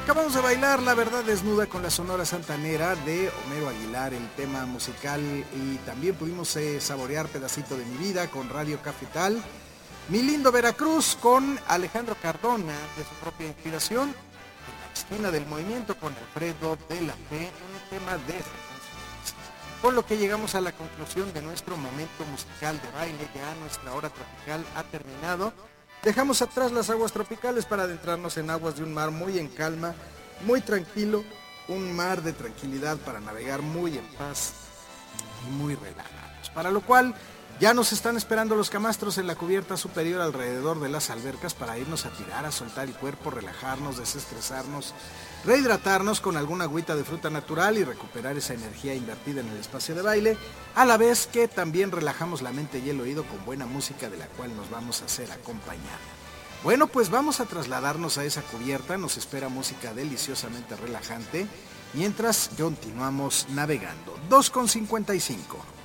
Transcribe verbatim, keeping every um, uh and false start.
Acabamos de bailar La Verdad Desnuda con la Sonora Santanera de Homero Aguilar, el tema musical, y también pudimos eh, saborear Pedacito de mi vida con Radio Cafetal. Mi lindo Veracruz con Alejandro Cardona, de su propia inspiración, en la esquina del movimiento con Alfredo de la Fe, un tema de con lo que llegamos a la conclusión de nuestro momento musical de baile. Ya nuestra hora tropical ha terminado. Dejamos atrás las aguas tropicales para adentrarnos en aguas de un mar muy en calma, muy tranquilo, un mar de tranquilidad para navegar muy en paz y muy relajados. Para lo cual ya nos están esperando los camastros en la cubierta superior alrededor de las albercas para irnos a tirar, a soltar el cuerpo, relajarnos, desestresarnos, rehidratarnos con alguna agüita de fruta natural y recuperar esa energía invertida en el espacio de baile, a la vez que también relajamos la mente y el oído con buena música de la cual nos vamos a hacer acompañar. Bueno, pues vamos a trasladarnos a esa cubierta, nos espera música deliciosamente relajante, mientras continuamos navegando. dos con cincuenta y cinco.